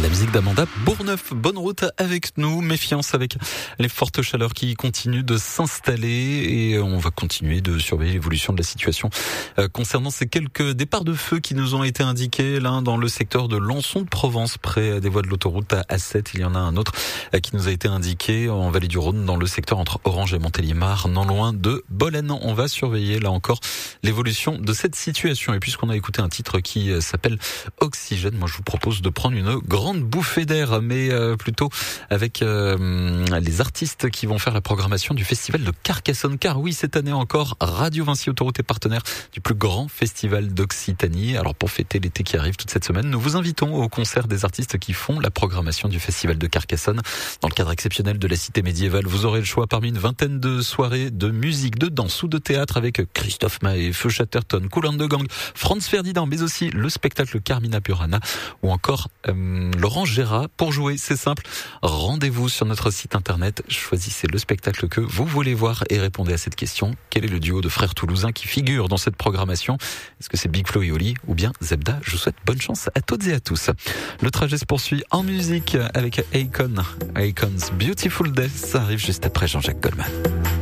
La musique d'Amanda Bourneuf. Bonne route avec nous. Méfiance avec les fortes chaleurs qui continuent de s'installer et on va continuer de surveiller l'évolution de la situation concernant ces quelques départs de feu qui nous ont été indiqués là dans le secteur de Lançon de Provence près des voies de l'autoroute A7. Il y en a un autre qui nous a été indiqué en Vallée du Rhône dans le secteur entre Orange et Montélimar, non loin de Bolène. On va surveiller là encore l'évolution de cette situation et puisqu'on a écouté un titre qui s'appelle Oxygène, moi je vous propose de prendre une grande bouffée d'air, mais plutôt avec les artistes qui vont faire la programmation du festival de Carcassonne. Car oui, cette année encore, Radio Vinci Autoroute est partenaire du plus grand festival d'Occitanie. Alors pour fêter l'été qui arrive toute cette semaine, nous vous invitons au concert des artistes qui font la programmation du festival de Carcassonne. Dans le cadre exceptionnel de la cité médiévale, vous aurez le choix parmi une vingtaine de soirées de musique, de danse ou de théâtre avec Christophe Maé, Feu Chatterton, Kool and the Gang, Franz Ferdinand, mais aussi le spectacle Carmina Burana ou encore Laurent Gérard. Pour jouer, c'est simple, rendez-vous sur notre site internet, choisissez le spectacle que vous voulez voir et répondez à cette question. Quel est le duo de frères toulousains qui figure dans cette programmation? Est-ce que c'est Big Flo et Oli ou bien Zebda? Je vous souhaite bonne chance à toutes et à tous. Le trajet se poursuit en musique avec Akon's Beautiful Day. Ça arrive juste après Jean-Jacques Goldman.